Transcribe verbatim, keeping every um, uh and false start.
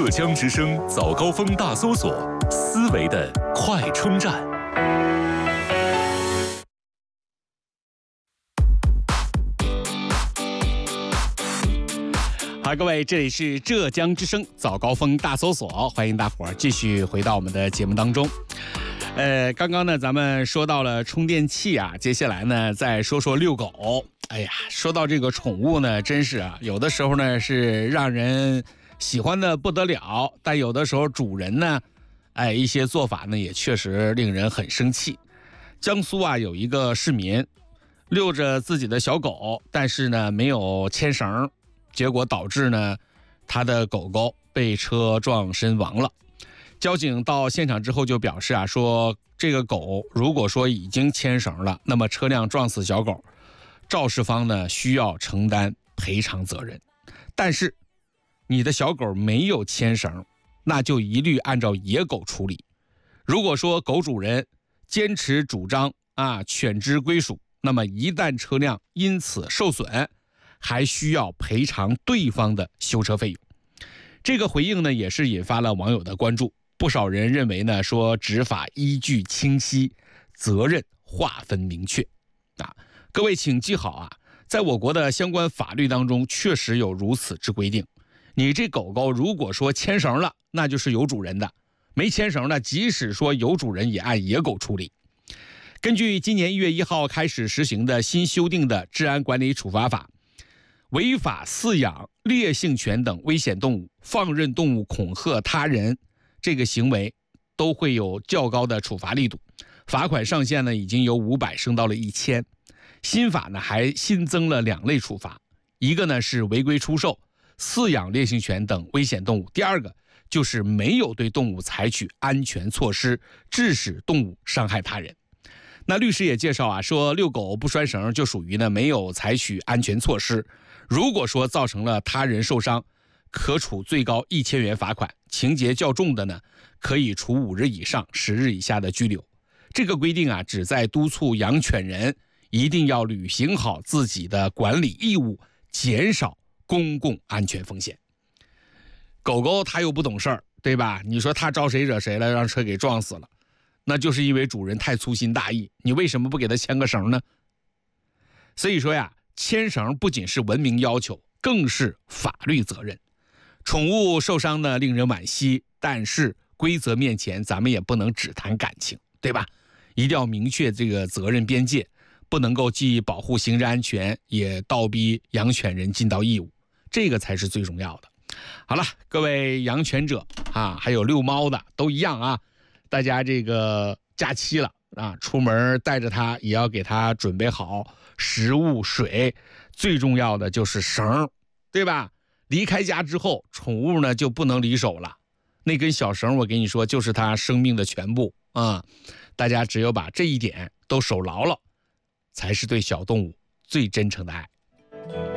浙江之声早高峰大搜索，思维的快充站。好，各位，这里是浙江之声早高峰大搜索，欢迎大伙儿继续回到我们的节目当中。呃，刚刚呢，咱们说到了充电器啊，接下来呢，再说说遛狗。哎呀，说到这个宠物呢，真是啊，有的时候呢是让人喜欢的不得了，但有的时候主人呢，哎，一些做法呢也确实令人很生气。江苏啊，有一个市民遛着自己的小狗，但是呢没有牵绳，结果导致呢他的狗狗被车撞身亡了。交警到现场之后就表示啊，说这个狗如果说已经牵绳了，那么车辆撞死小狗，肇事方呢需要承担赔偿责任。但是你的小狗没有牵绳，那就一律按照野狗处理。如果说狗主人坚持主张啊犬只归属，那么一旦车辆因此受损，还需要赔偿对方的修车费用。这个回应呢也是引发了网友的关注。不少人认为呢，说执法依据清晰，责任划分明确。啊，各位请记好啊，在我国的相关法律当中，确实有如此之规定。你这狗狗如果说牵绳了，那就是有主人的；没牵绳的，即使说有主人，也按野狗处理。根据今年一月一号开始实行的新修订的《治安管理处罚法》，违法饲养烈性犬等危险动物、放任动物恐吓他人，这个行为都会有较高的处罚力度，罚款上限呢已经由五百升到了一千。新法呢还新增了两类处罚，一个呢是违规出售、饲养烈性犬等危险动物，第二个就是没有对动物采取安全措施，致使动物伤害他人。那律师也介绍啊，说遛狗不拴绳就属于呢没有采取安全措施，如果说造成了他人受伤，可处最高一千元罚款，情节较重的呢，可以处五日以上十日以下的拘留。这个规定啊，旨在督促养犬人一定要履行好自己的管理义务，减少公共安全风险。狗狗它又不懂事儿，对吧？你说它招谁惹谁了，让车给撞死了，那就是因为主人太粗心大意，你为什么不给它牵个绳呢？所以说呀，牵绳不仅是文明要求，更是法律责任。宠物受伤呢，令人惋惜，但是规则面前，咱们也不能只谈感情，对吧？一定要明确这个责任边界，不能够既保护行人安全，也倒逼养犬人尽到义务，这个才是最重要的。好了，各位养犬者啊，还有遛猫的都一样啊，大家这个假期了啊，出门带着它也要给它准备好食物、水，最重要的就是绳，对吧？离开家之后，宠物呢就不能离手了。那根小绳，我跟你说，就是它生命的全部啊！大家只有把这一点都守牢了，才是对小动物最真诚的爱。